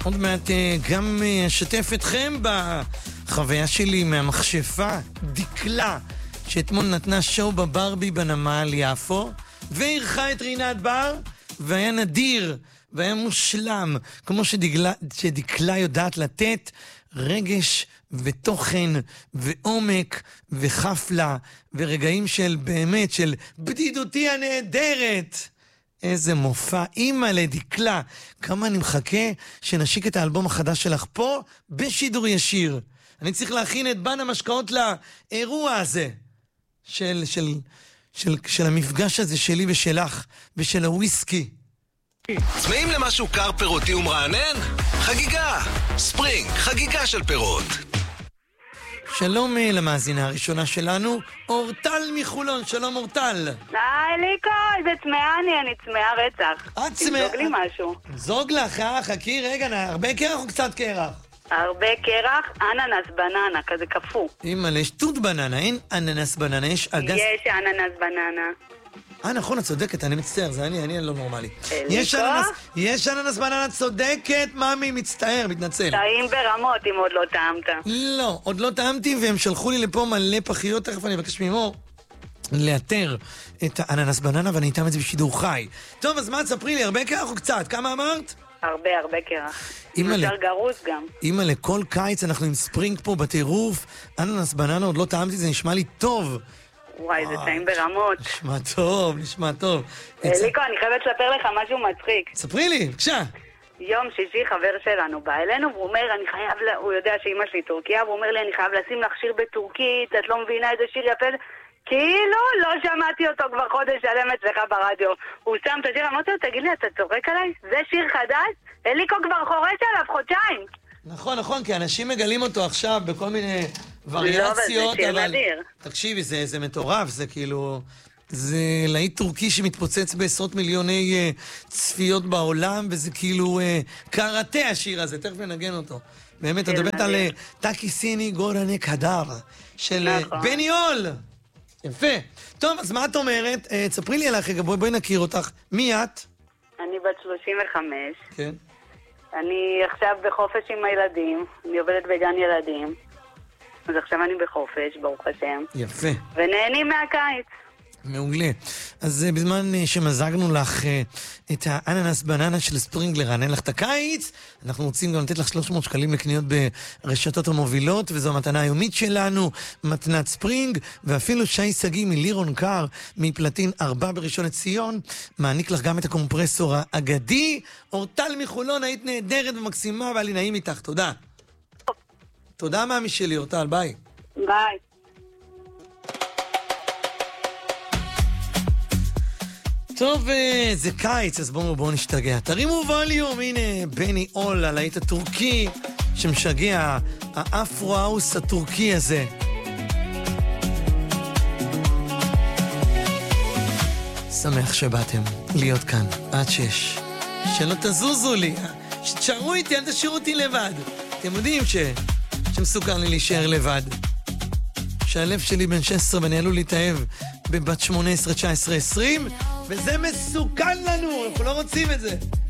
עוד מעט גם אשתף אתכם בחוויה שלי מהמכשפה, דקלה, שאתמול נתנה שואו בברבי בנמל יפו, וערכה את רינת בר, והיה נדיר, והיה מושלם, כמו שדקלה יודעת לתת רגש ותוכן ועומק וחפלה, ורגעים של באמת, של בדידותי הנהדרת. איזה מופע, אימא לדקלה. כמה אני מחכה שנשיק את האלבום החדש שלך פה בשידור ישיר. אני צריך להכין את בן המשקאות לאירוע הזה של המפגש הזה שלי ושלך ושל הוויסקי. צמאים למשהו קר פירותי ומרענן? חגיגה! ספרינג, חגיגה של פירות. שלום למאזינה הראשונה שלנו, אורטל מחולון. שלום אורטל. היי ליקו, איזה צמאה אני צמאה רצח. את צמאה? תזוג לי משהו. זוג לך, חכי רגע, הרבה קרח או קצת קרח? הרבה קרח, אננס בננה, כזה קפוא. אימא'לה, יש תות בננה, אין אננס בננה, יש אגס... יש אננס בננה. נכון, את צודקת, אני מצטער, זה אני לא נורמלי. ליקו? יש אננס בננה, צודקת, ממי, מצטער, מתנצל. טעים ברמות אם עוד לא טעמת. לא, עוד לא טעמתי, והם שלחו לי לפה מלא פחיות, תכף אני אבקש ממור לאתר את האננס בננה, ואני אטעם את זה בשידור חי. טוב, אז מה, תספרי לי, הרבה קרח או קצת? כמה אמרת? הרבה קרח. יותר גרוס גם. אמא, לכל קיץ אנחנו עם ספרינג פה בטירוף. אננס בננה עוד לא טעמתי, זה נשמע לי טוב. וואי, זה טעים ברמות. נשמע טוב. ליקו, אני חייבת לספר לך משהו מצחיק. ספרי לי, בבקשה. יום שישי חבר שלנו בא אלינו, והוא אומר, הוא יודע שאמא שלי טורקיה, והוא אומר לי, אני חייב לשים לך שיר בטורקית, את לא מבינה איזה שיר יפה. כאילו, לא שמעתי אותו כבר חודש שלם אצלך ברדיו. הוא שם את השיר, אמרתי לו, תגיד לי, אתה צוחק עליי? זה שיר חדש? אליקו כבר חורש עליו חודשיים. נכון, כי אנשים מגלים אותו עכשיו בכל מיני וריאציות, אבל תקשיבי, זה מטורף, זה כאילו, זה להיט טורקי שמתפוצץ בעשרות מיליוני צפיות בעולם, וזה כאילו קראטה השיר הזה, תכף ננגן אותו. באמת, את מדברת על טאקי סיני גורנה קדר של בני אול. יפה. טוב, אז מה את אומרת? תספרי לי עליך, בואי נכיר אותך. מי את? אני בת 35. כן. אני עכשיו בחופש עם הילדים, אני עובדת בגן ילדים, אז עכשיו אני בחופש, ברוך השם. יפה. ונהנים מהקיץ. מעולה. אז בזמן שמזגנו לך את האננס בננה של ספרינג לרענן לך את הקיץ, אנחנו רוצים גם לתת לך 300 שקלים לקניות ברשתות המובילות, וזו המתנה היומית שלנו, מתנת ספרינג, ואפילו שי סגי מלירון קר, מפלטין 4 בראשון לציון, מעניק לך גם את הקומפרסור האגדי. אורטל מחולון, היית נהדרת ומקסימה, ואלי נעים איתך, תודה. תודה מאמי שלי, אורטל, ביי. ביי. טוב, זה קיץ, אז בואו נשתגע. תרימו ווליום, הנה בני אול, הלהיט הטורקי שמשגע, האפרו-האוס הטורקי הזה. שמח שבאתם להיות כאן, עד 6. שלא תזוזו לי, שתשארו איתי, אל תשאירו אותי לבד. אתם יודעים שמסוכן לי להישאר לבד. שהלב שלי בן 16 ונעלו להתאהב בבת 18, 19, 20, וזה מסוכן לנו, אנחנו לא רוצים את זה.